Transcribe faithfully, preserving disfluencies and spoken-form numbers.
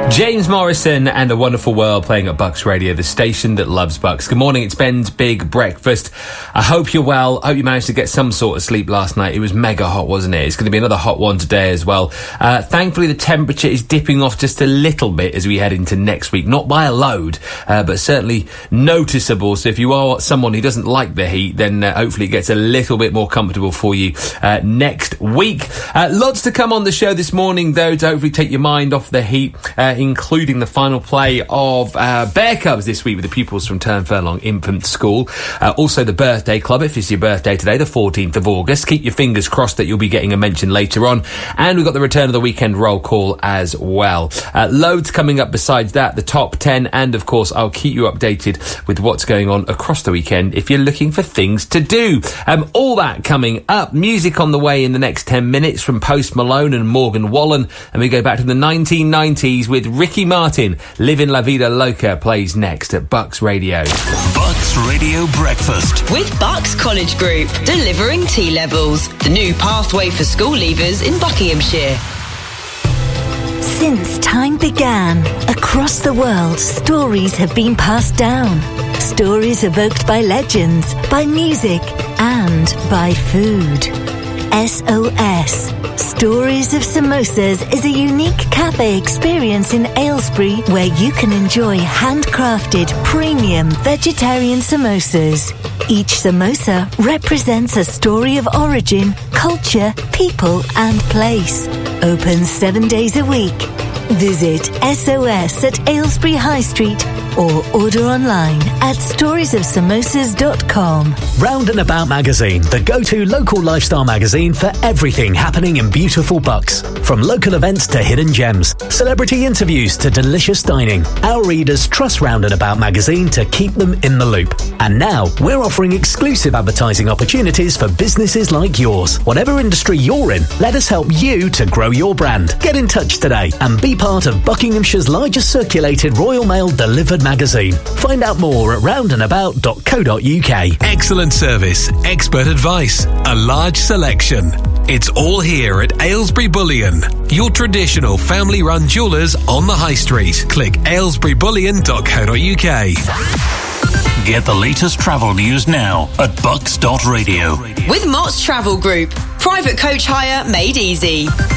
James Morrison and The Wonderful World playing at Bucks Radio, the station that loves Bucks. Good morning, it's Ben's Big Breakfast. I hope you're well. I hope you managed to get some sort of sleep last night. It was mega hot, wasn't it? It's going to be another hot one today as well. Uh, thankfully, the temperature is dipping off just a little bit as we head into next week. Not by a load, uh, but certainly noticeable. So if you are someone who doesn't like the heat, then uh, hopefully it gets a little bit more comfortable for you uh, next week. Uh, lots to come on the show this morning, though, to hopefully take your mind off the heat, uh, including the final play of uh, Bear Cubs this week with the pupils from Turn Furlong Infant School. Uh, also the Birthday Club, if it's your birthday today, the fourteenth of August. Keep your fingers crossed that you'll be getting a mention later on. And we've got the return of the weekend roll call as well. Uh, loads coming up besides that, the top ten, and of course I'll keep you updated with what's going on across the weekend if you're looking for things to do. Um, all that coming up. Music on the way in the next ten minutes from Post Malone and Morgan Wallen. And we go back to the nineteen nineties with Ricky Martin. Livin' La Vida Loca plays next at Bucks Radio. Bucks Radio Breakfast. With Bucks College Group, delivering T-levels. The new pathway for school leavers in Buckinghamshire. Since time began, across the world, stories have been passed down. Stories evoked by legends, by music, and by food. S O S, Stories of Samosas, is a unique cafe experience in Aylesbury where you can enjoy handcrafted, premium vegetarian samosas. Each samosa represents a story of origin, culture, people, and place. Open seven days a week. Visit S O S at Aylesbury High Street or order online at stories of samosas dot com. Round and About magazine, the go-to local lifestyle magazine for everything happening in beautiful Bucks. From local events to hidden gems, celebrity interviews to delicious dining, our readers trust Round and About magazine to keep them in the loop. And now, we're offering exclusive advertising opportunities for businesses like yours. Whatever industry you're in, let us help you to grow your brand. Get in touch today and be part of Buckinghamshire's largest circulated Royal Mail delivered magazine. Find out more at round and about dot co dot uk. Excellent service, expert advice, a large selection. It's all here at Aylesbury Bullion, your traditional family-run jewellers on the High Street. Click aylesbury bullion dot co dot uk. Get the latest travel news now at bucks dot radio. With Mott's Travel Group, private coach hire made easy.